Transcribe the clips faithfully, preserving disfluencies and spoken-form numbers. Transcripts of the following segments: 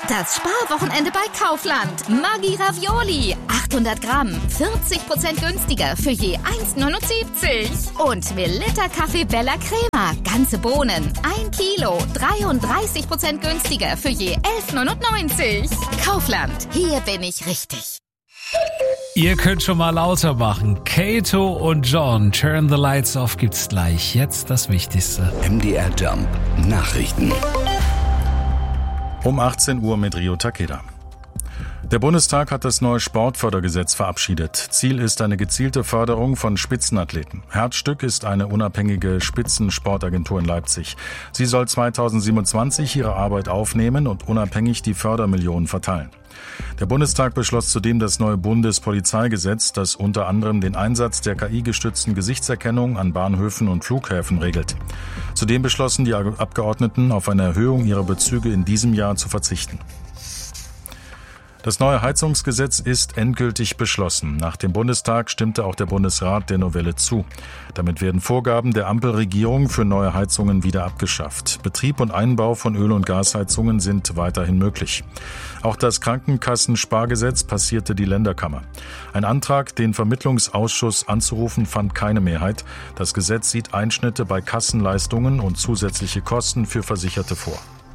Das Sparwochenende bei Kaufland. Maggi Ravioli. achthundert Gramm. vierzig Prozent günstiger für je eins neunundsiebzig. Und Melitta Kaffee Bella Crema. Ganze Bohnen. ein Kilo. dreiunddreißig Prozent günstiger für je elf neunundneunzig. Kaufland. Hier bin ich richtig. Ihr könnt schon mal lauter machen. Kato und John, Turn the Lights Off gibt's gleich. Jetzt das Wichtigste. M D R Jump Nachrichten. Um achtzehn Uhr mit Rio Takeda. Der Bundestag hat das neue Sportfördergesetz verabschiedet. Ziel ist eine gezielte Förderung von Spitzenathleten. Herzstück ist eine unabhängige Spitzensportagentur in Leipzig. Sie soll zweitausendsiebenundzwanzig ihre Arbeit aufnehmen und unabhängig die Fördermillionen verteilen. Der Bundestag beschloss zudem das neue Bundespolizeigesetz, das unter anderem den Einsatz der K I-gestützten Gesichtserkennung an Bahnhöfen und Flughäfen regelt. Zudem beschlossen die Abgeordneten, auf eine Erhöhung ihrer Bezüge in diesem Jahr zu verzichten. Das neue Heizungsgesetz ist endgültig beschlossen. Nach dem Bundestag stimmte auch der Bundesrat der Novelle zu. Damit werden Vorgaben der Ampelregierung für neue Heizungen wieder abgeschafft. Betrieb und Einbau von Öl- und Gasheizungen sind weiterhin möglich. Auch das Krankenkassenspargesetz passierte die Länderkammer. Ein Antrag, den Vermittlungsausschuss anzurufen, fand keine Mehrheit. Das Gesetz sieht Einschnitte bei Kassenleistungen und zusätzliche Kosten für Versicherte vor.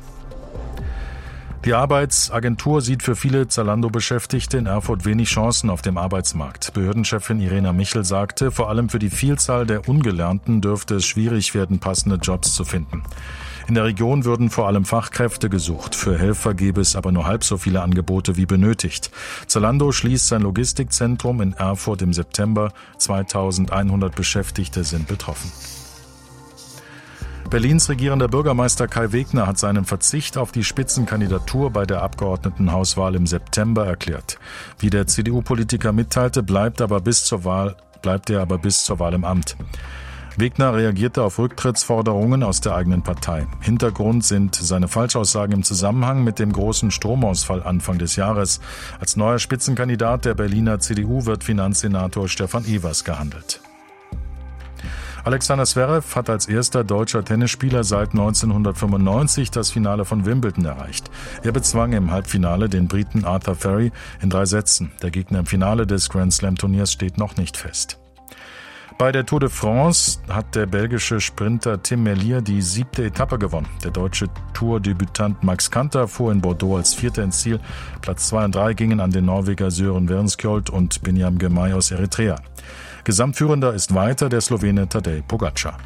Die Arbeitsagentur sieht für viele Zalando-Beschäftigte in Erfurt wenig Chancen auf dem Arbeitsmarkt. Behördenchefin Irena Michel sagte, vor allem für die Vielzahl der Ungelernten dürfte es schwierig werden, passende Jobs zu finden. In der Region würden vor allem Fachkräfte gesucht. Für Helfer gäbe es aber nur halb so viele Angebote wie benötigt. Zalando schließt sein Logistikzentrum in Erfurt im September. zweitausendeinhundert Beschäftigte sind betroffen. Berlins regierender Bürgermeister Kai Wegner hat seinen Verzicht auf die Spitzenkandidatur bei der Abgeordnetenhauswahl im September erklärt. Wie der C D U-Politiker mitteilte, bleibt, aber bis zur Wahl, bleibt er aber bis zur Wahl im Amt. Wegner reagierte auf Rücktrittsforderungen aus der eigenen Partei. Hintergrund sind seine Falschaussagen im Zusammenhang mit dem großen Stromausfall Anfang des Jahres. Als neuer Spitzenkandidat der Berliner C D U wird Finanzsenator Stefan Evers gehandelt. Alexander Zverev hat als erster deutscher Tennisspieler seit neunzehnhundertfünfundneunzig das Finale von Wimbledon erreicht. Er bezwang im Halbfinale den Briten Arthur Ferry in drei Sätzen. Der Gegner im Finale des Grand Slam Turniers steht noch nicht fest. Bei der Tour de France hat der belgische Sprinter Tim Merlier die siebte Etappe gewonnen. Der deutsche Tour-Debütant Max Kanter fuhr in Bordeaux als Vierter ins Ziel. Platz zwei und drei gingen an den Norweger Søren Wernskjold und Binyam Girmay aus Eritrea. Gesamtführender ist weiter der Slowene Tadej Pogačar.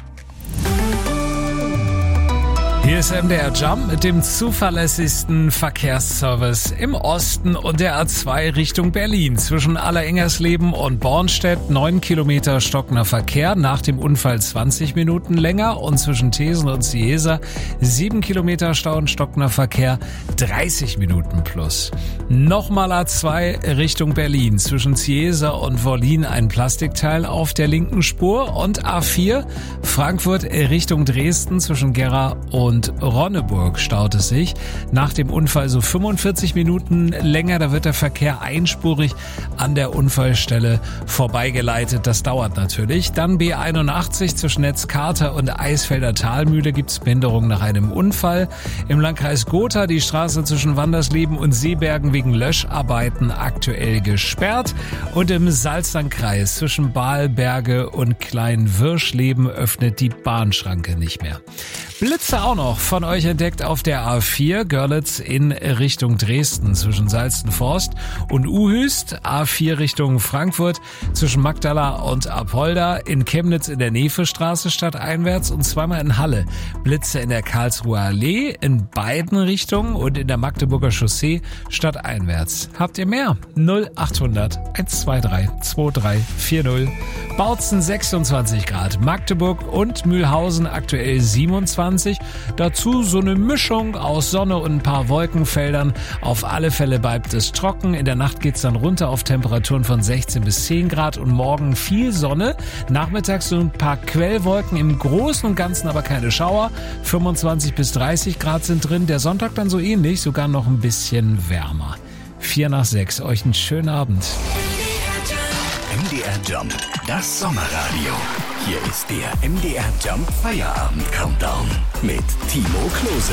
Hier ist M D R Jump mit dem zuverlässigsten Verkehrsservice im Osten und der A zwei Richtung Berlin. Zwischen Allerengersleben und Bornstedt neun Kilometer stockender Verkehr, nach dem Unfall zwanzig Minuten länger, und zwischen Thesen und Ciesa sieben Kilometer Stau und stockender Verkehr, dreißig Minuten plus. Nochmal A zwei Richtung Berlin. Zwischen Ciesa und Wollin ein Plastikteil auf der linken Spur, und A vier Frankfurt Richtung Dresden zwischen Gera und Und Ronneburg staut es sich. Nach dem Unfall so fünfundvierzig Minuten länger. Da wird der Verkehr einspurig an der Unfallstelle vorbeigeleitet. Das dauert natürlich. Dann B einundachtzig zwischen Netzkater und Eisfelder Talmühle gibt es Behinderung nach einem Unfall. Im Landkreis Gotha die Straße zwischen Wandersleben und Seebergen wegen Löscharbeiten aktuell gesperrt. Und im Salzlandkreis zwischen Balberge und Kleinwirschleben öffnet die Bahnschranke nicht mehr. Blitze auch noch von euch entdeckt auf der A vier, Görlitz in Richtung Dresden zwischen Salzenforst und Uhüst, A vier Richtung Frankfurt zwischen Magdala und Apolda, in Chemnitz in der Nevestraße stadteinwärts und zweimal in Halle. Blitze in der Karlsruher Allee in beiden Richtungen und in der Magdeburger Chaussee stadteinwärts. Habt ihr mehr? null achthundert eins zwei drei zwei drei vier null. Bautzen sechsundzwanzig Grad, Magdeburg und Mühlhausen aktuell siebenundzwanzig. Dazu so eine Mischung aus Sonne und ein paar Wolkenfeldern. Auf alle Fälle bleibt es trocken. In der Nacht geht's dann runter auf Temperaturen von sechzehn bis zehn Grad und morgen viel Sonne. Nachmittags so ein paar Quellwolken, im Großen und Ganzen aber keine Schauer. fünfundzwanzig bis dreißig Grad sind drin. Der Sonntag dann so ähnlich, sogar noch ein bisschen wärmer. vier nach sechs. Euch einen schönen Abend. M D R Jump, das Sommerradio. Hier ist der M D R Jump Feierabend Countdown mit Timo Klose.